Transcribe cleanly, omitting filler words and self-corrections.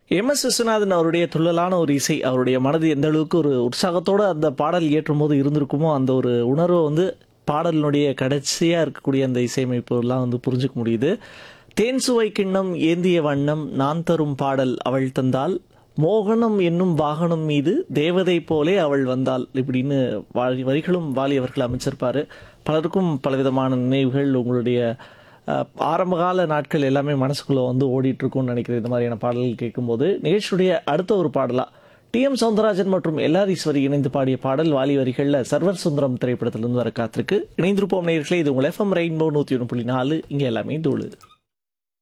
MS. Viswanathan அவருடைய துள்ளலான ஒரு இசை, அவருடைய மனது எந்த அளவுக்கு ஒரு உற்சாகத்தோட அந்த பாடல் இயற்றும்போது இருந்திருக்குமோ, அந்த ஒரு உணர்வ வந்து பாடலினுடைய கடைசியா இருக்கக்கூடிய அந்த இசையமைப்புலாம் வந்து புரிஞ்சுக்க முடியுது. "தேன் சுவை கிண்ணம் ஏந்திய வண்ணம் நான் தரும் பாடல் அவள் தந்தாள், மோகனம் என்னும் வாகனம் மீது தேவதை போலே அவள் வந்தாள்" இப்படின்னு வரிகளும் வாலி அவர்கள் அமைச்சிருப்பாரு. பலருக்கும் பலவிதமான நினைவுகள் உங்களுடைய ஆரம்பகால நாட்கள் எல்லாமே மனசுக்குள்ள வந்து ஓடிட்டு இருக்கும்னு நினைக்கிறேன் இந்த மாதிரியான பாடல்கள் கேட்கும்போது. நிகழ்ச்சியுடைய அடுத்த ஒரு பாடலா டி.எம். சௌந்தரராஜன் மற்றும் எல்.ஆர். ஈஸ்வரி இணைந்து பாடிய பாடல் வாலி வரிகள்ல சர்வர் சுந்தரம் திரைப்படத்திலிருந்து வர காத்திருக்கு. இணைந்திருப்போம் நேயர்களே, இது உங்கள் எஃப்எம் ரெயின்போ 101.4. இங்க எல்லாமே தூளு.